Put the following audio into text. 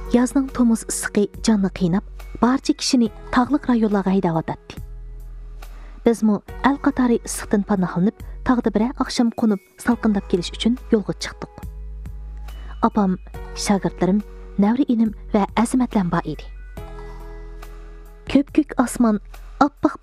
Yazning tomuz issiqi jonni qiynab, barcha kishini tog'liq rayonlarga haydayotdi. Bizmi al qatori issiqdan panohlanib, tog'da bir oqshom qo'nib, salqindab kelish uchun yo'lga chiqdik. Apam, shogirdlarim, navri inim va azimatlar bor edi. Ko'p-ko'k osmon, oppoq